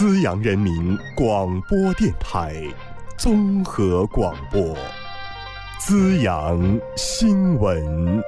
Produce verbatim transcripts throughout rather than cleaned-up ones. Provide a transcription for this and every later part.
资阳人民广播电台综合广播，资阳新闻。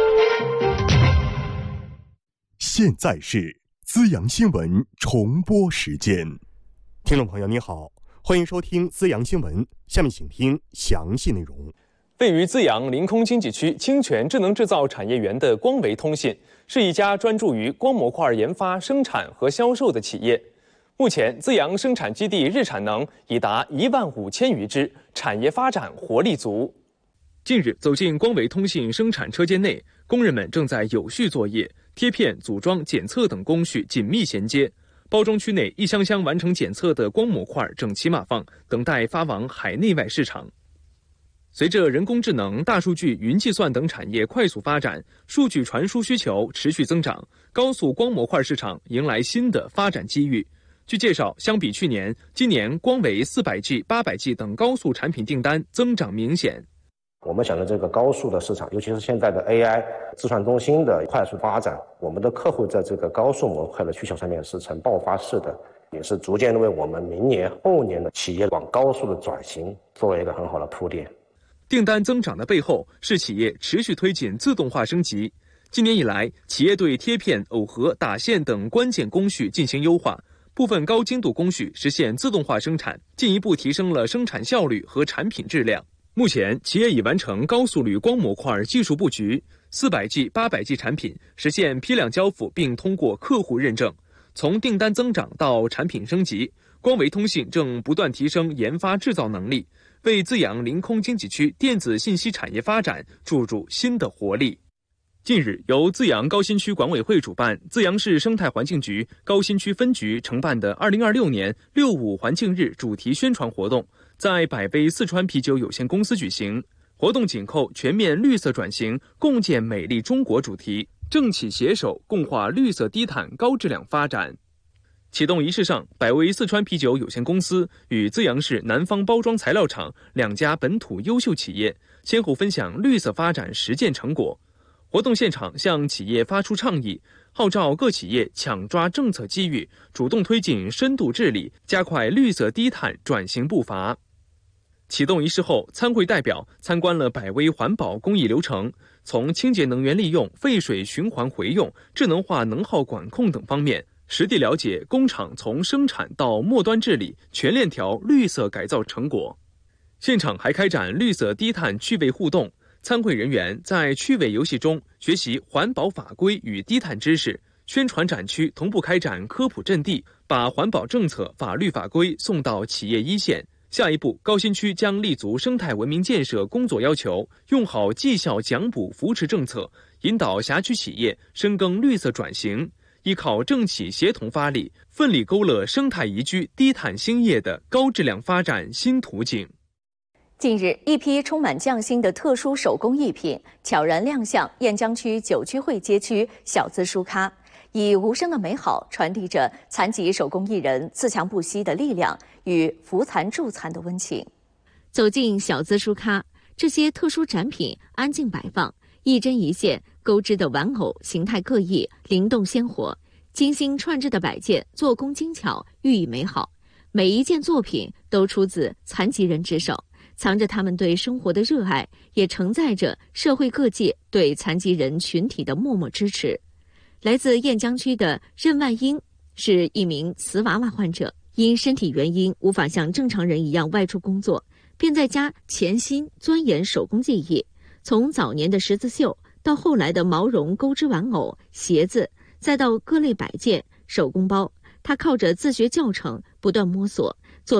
现在是资阳新闻重播时间。听众朋友你好，欢迎收听资阳新闻，下面请听详细内容。 位于资阳临空经济区清泉智能制造产业园的光维通信，是一家专注于光模块研发、生产和销售的企业。目前，资阳生产基地日产能已达一万五千余只，产业发展活力足。近日，走进光维通信生产车间内，工人们正在有序作业，贴片、组装、检测等工序紧密衔接。包装区内一箱箱完成检测的光模块整齐码放，等待发往海内外市场。随着人工智能、大数据、云计算等产业快速发展，数据传输需求持续增长，高速光模块市场迎来新的发展机遇。据介绍，相比去年，今年光维 四百 G、八百 G 等高速产品订单增长明显。 我们想的这个高速的市场，尤其是现在的 A I 计算中心的快速发展，我们的客户在这个高速模块的需求上面是呈爆发式的，也是逐渐的为我们明年后年的企业往高速的转型做了一个很好的铺垫。 订单增长的背后是企业持续推进自动化升级。今年以来，企业对贴片、耦合、打线等关键工序进行优化，部分高精度工序实现自动化生产，进一步提升了生产效率和产品质量。目前，企业已完成高速率光模块技术布局 ，四百 G、八百 G 产品实现批量交付并通过客户认证。从订单增长到产品升级，光维通信正不断提升研发制造能力，为资阳临空经济区电子信息产业发展注入新的活力。近日，由资阳高新区管委会主办，资阳市生态环境局高新区分局承办的二零二六年六五环境日主题宣传活动，在百威四川啤酒有限公司举行。活动紧扣全面绿色转型、共建美丽中国主题，政企携手共话绿色低碳高质量发展。启动仪式上，百威四川啤酒有限公司与资阳市南方包装材料厂两家本土优秀企业先后分享绿色发展实践成果。活动现场向企业发出倡议，号召各企业抢抓政策机遇，主动推进深度治理，加快绿色低碳转型步伐。启动仪式后，参会代表参观了百威环保工艺流程，从清洁能源利用、废水循环回用、智能化能耗管控等方面，实地了解工厂从生产到末端治理全链条绿色改造成果。现场还开展绿色低碳趣味互动，参会人员在趣味游戏中学习环保法规与低碳知识，宣传展区同步开展科普阵地，把环保政策、法律法规送到企业一线。下一步，高新区将立足生态文明建设工作要求，用好绩效奖补扶持政策，引导辖区企业深耕绿色转型，依靠政企协同发力，奋力勾勒生态宜居、低碳兴业的高质量发展新途径。 近日，一批充满匠心的特殊手工艺品悄然亮相雁江区九曲汇街区小资书咖，以无声的美好传递着残疾手工艺人自强不息的力量与扶残助残的温情。走进小资书咖，这些特殊展品安静摆放，一针一线钩织的玩偶形态各异，灵动鲜活，精心串制的摆件做工精巧，寓意美好。每一件作品都出自残疾人之手，藏着他们对生活的热爱，也承载着社会各界对残疾人群体的默默支持。来自雁江区的任万英是一名瓷娃娃患者，因身体原因无法像正常人一样外出工作，便在家潜心钻研手工技艺。从早年的十字绣，到后来的毛绒钩织玩偶、鞋子，再到各类摆件、手工包，他靠着自学教程不断摸索，